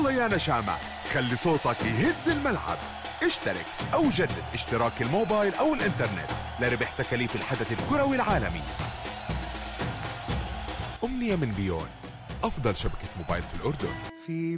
يلا يا نشامة، خلي صوتك يهز الملعب. اشترك أو جدد اشتراك الموبايل أو الإنترنت لربح تكاليف الحدث الكروي العالمي. أمنية من بيون، أفضل شبكة موبايل في الأردن.